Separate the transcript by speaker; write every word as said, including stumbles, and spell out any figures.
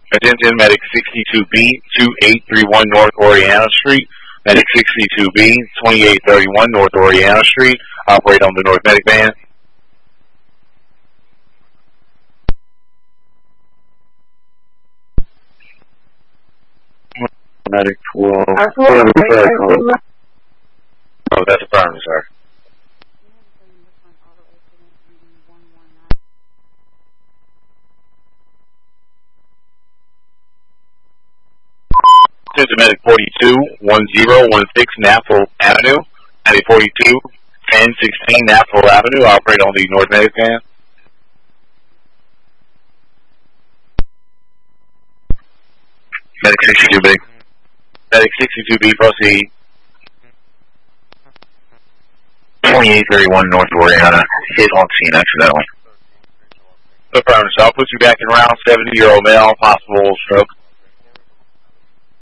Speaker 1: Attention, Medic sixty-two B, twenty-eight thirty-one North Oriana Street. Medic sixty-two B, twenty-eight thirty-one North Oriana Street. Operate on the North Medic van. Medic twelve. Oh, that's affirmative, sir. Medic forty-two, ten sixteen Nashville Avenue. Medic forty-two, ten sixteen Nashville Avenue. Operate on the North Medic van. Medic sixty-two B. Medic sixty-two B, proceed. twenty-eight thirty-one North Oriana. Hit on scene accidentally. Affirmative, so I'll put you back in round. seventy-year-old male, possible stroke.